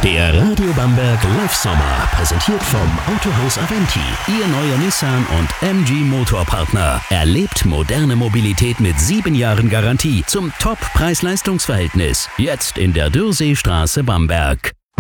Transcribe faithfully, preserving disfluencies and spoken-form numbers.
Der Radio Bamberg Live Sommer, präsentiert vom Autohaus Aventi, Ihr neuer Nissan und M G Motorpartner. Erlebt moderne Mobilität mit sieben Jahren Garantie zum Top-Preis-Leistungs-Verhältnis. Jetzt in der Dürseestraße Bamberg.